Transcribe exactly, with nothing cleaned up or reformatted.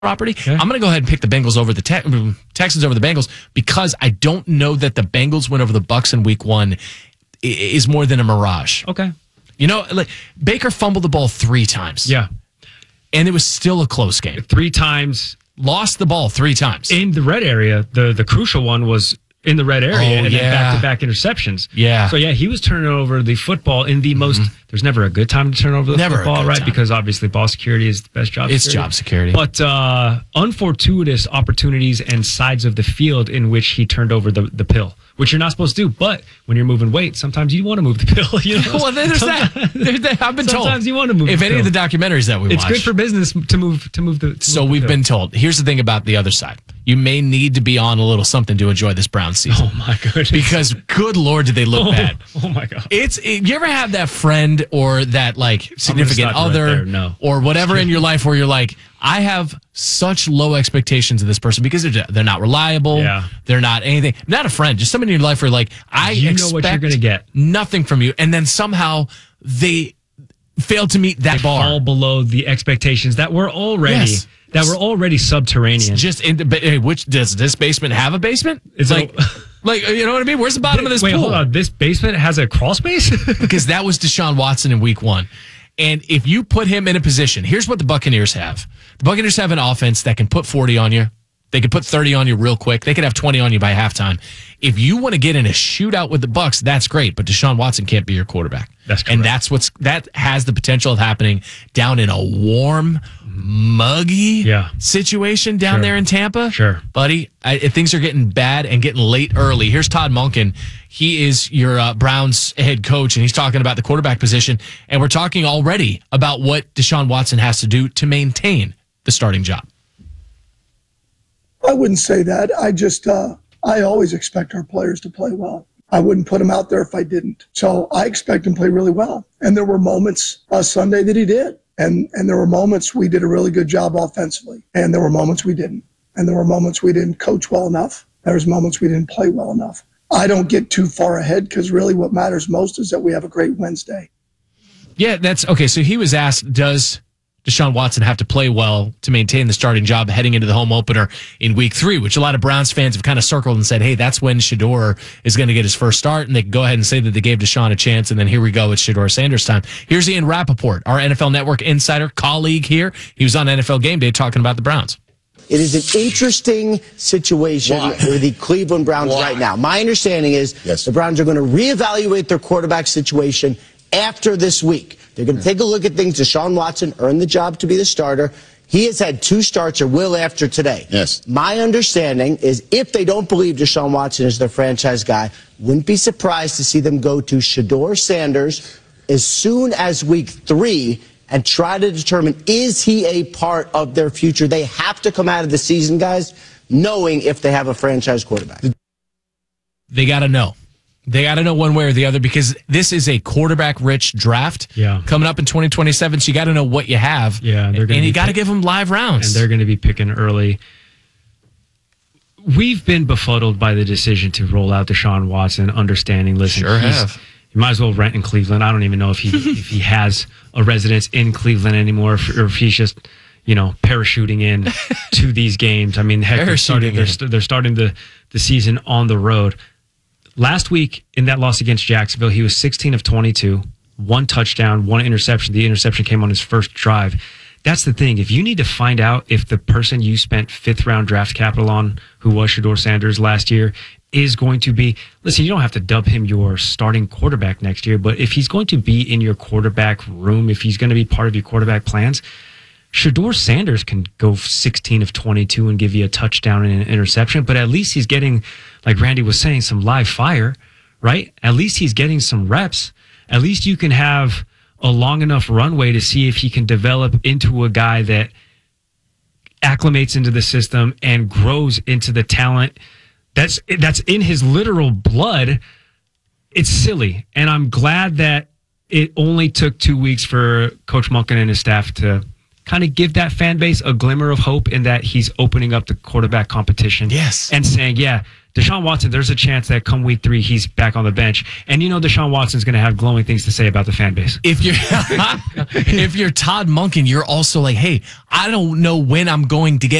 property. Okay. I'm going to go ahead and pick the Bengals over the Te- Texans over the Bengals because I don't know that the Bengals win over the Bucs in week one is more than a mirage. Okay. You know, like Baker fumbled the ball three times. Yeah. And it was still a close game. Three times. Lost the ball three times. In the red area. The the crucial one was in the red area oh, and yeah. then back-to-back interceptions. Yeah. So, yeah, he was turning over the football in the most... Mm-hmm. There's never a good time to turn over the never football, right? Time. Because obviously ball security is the best job it's security. It's job security. But uh, unfortuitous opportunities and sides of the field in which he turned over the, the pill, which you're not supposed to do. But when you're moving weight, sometimes you want to move the pill. You know? Well, there's that. There's that. I've been sometimes told. Sometimes you want to move if the any pill. of the documentaries that we it's watch. It's good for business to move to move the to So move we've the been told. Here's the thing about the other side. You may need to be on a little something to enjoy this Browns season. Oh, my goodness. Because, good Lord, did they look oh, bad. Oh, my God. It's it, you ever have that friend or that, like, significant other right there, no. or whatever in your life where you're like, I have such low expectations of this person because they're, they're not reliable. Yeah. They're not anything. Not a friend, just someone in your life where, like, I you expect know what you're gonna get. nothing from you. And then somehow they fail to meet that they bar. fall below the expectations that were already... Yes. That were already subterranean. It's just in the, which does this basement have a basement? It's like, like you know what I mean? Where's the bottom of this wait, pool? Hold on. This basement has a crawl space? Because that was Deshaun Watson in week one. And if you put him in a position, here's what the Buccaneers have. The Buccaneers have an offense that can put forty on you. They could put thirty on you real quick. They could have twenty on you by halftime. If you want to get in a shootout with the Bucs, that's great. But Deshaun Watson can't be your quarterback. That's correct. And that's what's that has the potential of happening down in a warm, muggy yeah. situation down sure. there in Tampa. Sure, buddy. I, things are getting bad and getting late early. Here's Todd Monken. He is your uh, Browns head coach, and he's talking about the quarterback position. And we're talking already about what Deshaun Watson has to do to maintain the starting job. I wouldn't say that. I just, uh, I always expect our players to play well. I wouldn't put him out there if I didn't. So I expect him to play really well. And there were moments uh, Sunday that he did. And and there were moments we did a really good job offensively. And there were moments we didn't. And there were moments we didn't coach well enough. There was moments we didn't play well enough. I don't get too far ahead because really what matters most is that we have a great Wednesday. Yeah, that's okay. So he was asked, does Deshaun Watson have to play well to maintain the starting job heading into the home opener in week three, which a lot of Browns fans have kind of circled and said, hey, that's when Shedeur is going to get his first start. And they can go ahead and say that they gave Deshaun a chance. And then here we go. It's Shedeur Sanders time. Here's Ian Rappaport, our N F L Network insider colleague here. He was on N F L Game Day talking about the Browns. It is an interesting situation Why? for the Cleveland Browns Why? right now. My understanding is yes. the Browns are going to reevaluate their quarterback situation after this week. They're going to take a look at things. Deshaun Watson earned the job to be the starter. He has had two starts or will after today. Yes. My understanding is if they don't believe Deshaun Watson is their franchise guy, wouldn't be surprised to see them go to Shedeur Sanders as soon as week three and try to determine, is he a part of their future? They have to come out of the season, guys, knowing if they have a franchise quarterback. They got to know. They got to know one way or the other because this is a quarterback-rich draft yeah. coming up in twenty twenty-seven. So you got to know what you have. Yeah, they're gonna and you got to pick- give them live rounds. And they're going to be picking early. We've been befuddled by the decision to roll out Deshaun Watson, understanding, listen, Sure he's, have. you might as well rent in Cleveland. I don't even know if he if he has a residence in Cleveland anymore, if, or if he's just, you know, parachuting in to these games. I mean, heck, they're starting, they're, st- they're starting the, the season on the road. Last week in that loss against Jacksonville, he was sixteen of twenty-two, one touchdown, one interception. The interception came on his first drive. That's the thing. If you need to find out if the person you spent fifth round draft capital on, who was Shedeur Sanders last year, is going to be, listen, you don't have to dub him your starting quarterback next year, but if he's going to be in your quarterback room, if he's going to be part of your quarterback plans, Shedeur Sanders can go sixteen of twenty-two and give you a touchdown and an interception, but at least he's getting, like Randy was saying, some live fire, right? At least he's getting some reps. At least you can have a long enough runway to see if he can develop into a guy that acclimates into the system and grows into the talent that's that's in his literal blood. It's silly, and I'm glad that it only took two weeks for Coach Monken and his staff to kind of give that fan base a glimmer of hope in that he's opening up the quarterback competition. Yes. And saying, yeah, Deshaun Watson, there's a chance that come week three, he's back on the bench. And you know Deshaun Watson's going to have glowing things to say about the fan base. If you're if you're Todd Monken, you're also like, hey, I don't know when I'm going to get